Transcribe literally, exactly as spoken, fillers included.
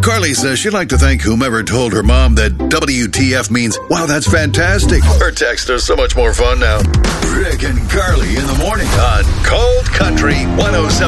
Carly says she'd like to thank whomever told her mom that W T F means, wow, that's fantastic. Her texts are so much more fun now. Rick and Carly in the morning on Cold Country one oh seven.